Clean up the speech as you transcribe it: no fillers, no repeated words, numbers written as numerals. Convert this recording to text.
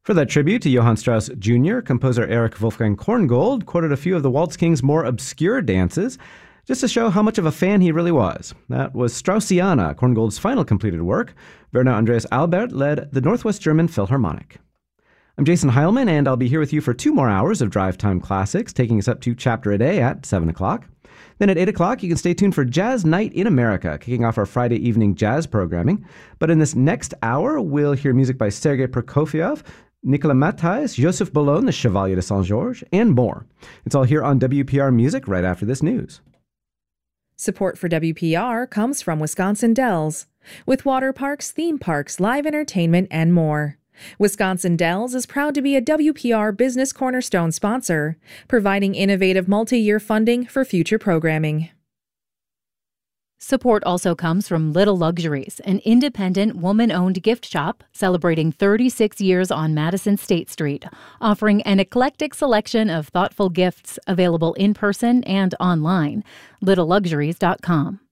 For that tribute to Johann Strauss Jr., composer Erich Wolfgang Korngold quoted a few of the Waltz King's more obscure dances, just to show how much of a fan he really was. That was Straussiana, Korngold's final completed work. Werner Andreas Albert led the Northwest German Philharmonic. I'm Jason Heilman, and I'll be here with you for 2 more hours of Drive Time Classics, taking us up to Chapter a Day at 7 o'clock. Then at 8 o'clock, you can stay tuned for Jazz Night in America, kicking off our Friday evening jazz programming. But in this next hour, we'll hear music by Sergei Prokofiev, Nicolas Matthijs, Joseph Boulogne, the Chevalier de Saint-Georges, and more. It's all here on WPR Music right after this news. Support for WPR comes from Wisconsin Dells, with water parks, theme parks, live entertainment, and more. Wisconsin Dells is proud to be a WPR Business Cornerstone sponsor, providing innovative multi-year funding for future programming. Support also comes from Little Luxuries, an independent, woman-owned gift shop celebrating 36 years on Madison State Street, offering an eclectic selection of thoughtful gifts available in person and online. LittleLuxuries.com.